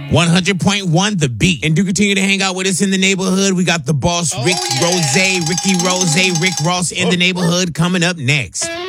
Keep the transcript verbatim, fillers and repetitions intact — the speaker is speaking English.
one hundred point one The Beat. And do continue to hang out with us in the neighborhood. We got the boss, Rick Oh, yeah. Rose, Ricky Rose, Rick Ross in the neighborhood coming up next.